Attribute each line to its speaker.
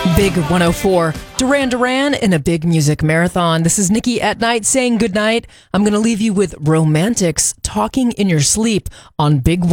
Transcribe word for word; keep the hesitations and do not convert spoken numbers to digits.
Speaker 1: Big one oh four. Duran Duran in a big music marathon. This is Nikki at night saying goodnight. I'm going to leave you with Romantics, Talking in Your Sleep on Big one oh four.